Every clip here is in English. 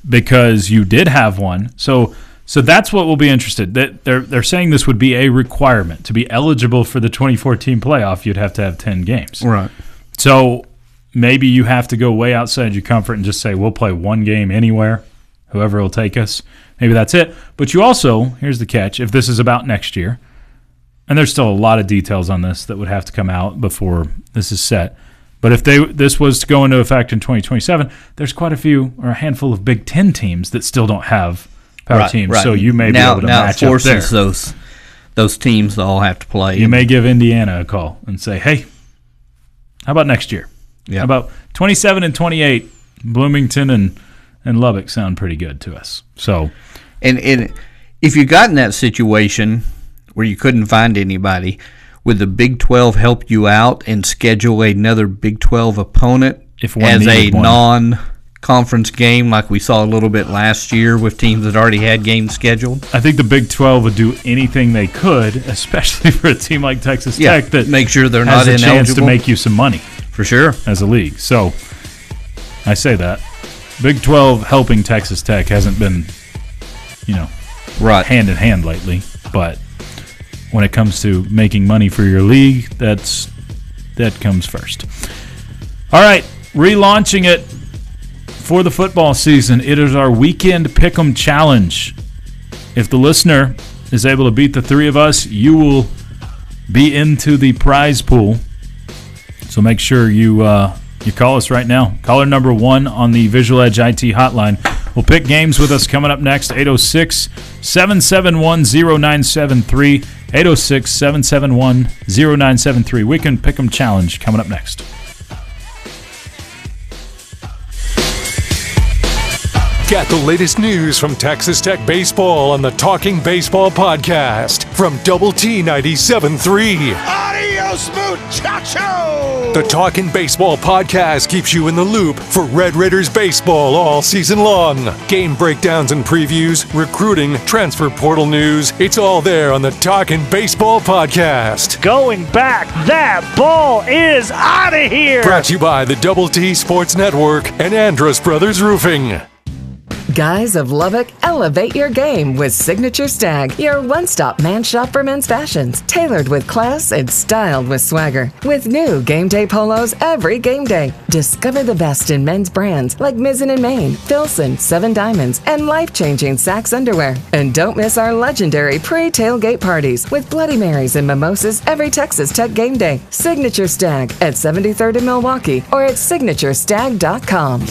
because you did have one. So that's what will be interested. That they're saying this would be a requirement to be eligible for the 2014 playoff. You'd have to have 10 games. Right. So maybe you have to go way outside your comfort and just say we'll play one game anywhere, whoever will take us. Maybe that's it. But you also, here's the catch, if this is about next year, and there's still a lot of details on this that would have to come out before this is set. But if this was to go into effect in 2027, there's quite a few or a handful of Big Ten teams that still don't have power teams. Right. So you may be able to match up there. Now it forces those teams to all have to play. You may give Indiana a call and say, hey, how about next year? Yep. How about 27 and 28? Bloomington and Lubbock sound pretty good to us. So, and if you got in that situation where you couldn't find anybody, would the Big 12 help you out and schedule another Big 12 opponent as a non-conference game like we saw a little bit last year with teams that already had games scheduled? I think the Big 12 would do anything they could, especially for a team like Texas Tech that make sure they're has not a chance ineligible to make you some money. For sure. As a league. So, I say that. Big 12 helping Texas Tech hasn't been, hand in hand lately, but when it comes to making money for your league, that comes first. All right, relaunching it for the football season. It is our weekend pick'em challenge. If the listener is able to beat the three of us, you will be into the prize pool. So make sure you call us right now. Caller number 1 on the Visual Edge IT hotline. We'll pick games with us coming up next. 806-771-0973. 806-771-0973. Weekend Pick'em Challenge coming up next. Get the latest news from Texas Tech baseball on the Talking Baseball podcast from Double T 97.3. Adios, muchacho! The Talking Baseball podcast keeps you in the loop for Red Raiders baseball all season long. Game breakdowns and previews, recruiting, transfer portal news. It's all there on the Talking Baseball podcast. Going back, that ball is out of here! Brought to you by the Double T Sports Network and Andrus Brothers Roofing. Guys of Lubbock, elevate your game with Signature Stag, your one-stop man shop for men's fashions, tailored with class and styled with swagger. With new game day polos every game day. Discover the best in men's brands like Mizzen & Main, Filson, 7 Diamonds, and life-changing Saks underwear. And don't miss our legendary pre-tailgate parties with Bloody Marys and mimosas every Texas Tech game day. Signature Stag at 73rd in Milwaukee or at signaturestag.com.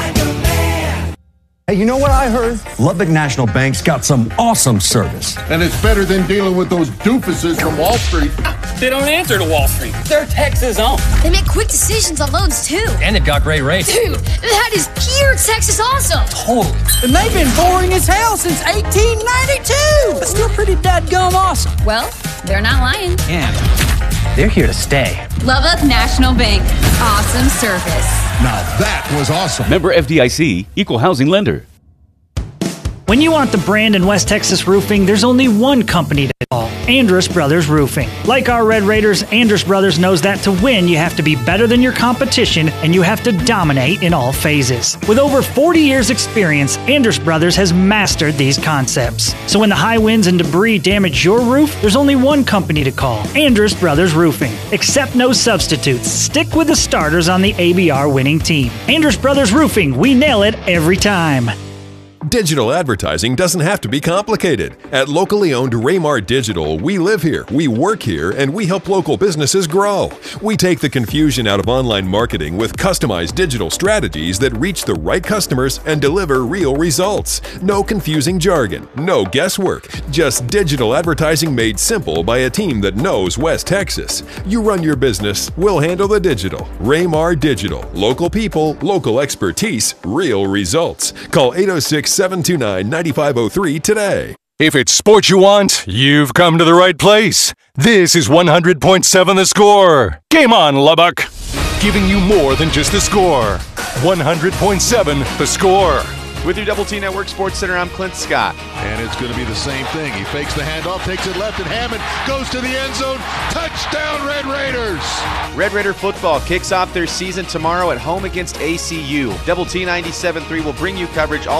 Hey, you know what I heard? Lubbock National Bank's got some awesome service. And it's better than dealing with those doofuses from Wall Street. They don't answer to Wall Street. They're Texas owned. They make quick decisions on loans, too. And they've got great rates. Dude, that is pure Texas awesome. Totally. And they've been boring as hell since 1892. But still pretty dadgum awesome. Well, they're not lying. And they're here to stay. Lubbock National Bank. Awesome service. Now that was awesome. Member FDIC, Equal Housing Lender. When you want the brand in West Texas roofing, there's only one company to call, Andrus Brothers Roofing. Like our Red Raiders, Andrus Brothers knows that to win, you have to be better than your competition and you have to dominate in all phases. With over 40 years experience, Andrus Brothers has mastered these concepts. So when the high winds and debris damage your roof, there's only one company to call, Andrus Brothers Roofing. Accept no substitutes. Stick with the starters on the ABR winning team. Andrus Brothers Roofing, we nail it every time. Digital advertising doesn't have to be complicated. At locally owned Raymar Digital, we live here, we work here, and we help local businesses grow. We take the confusion out of online marketing with customized digital strategies that reach the right customers and deliver real results. No confusing jargon, no guesswork, just digital advertising made simple by a team that knows West Texas. You run your business, we'll handle the digital. Raymar Digital. Local people, local expertise, real results. Call 806-729-9503 today. If it's sports you want, you've come to the right place. This is 100.7 The Score. Game on, Lubbock. Giving you more than just the score. 100.7 The Score. With your Double T Network Sports Center, I'm Clint Scott. And it's going to be the same thing. He fakes the handoff, takes it left, and Hammond goes to the end zone. Touchdown, Red Raiders! Red Raider football kicks off their season tomorrow at home against ACU. Double T 97.3 will bring you coverage all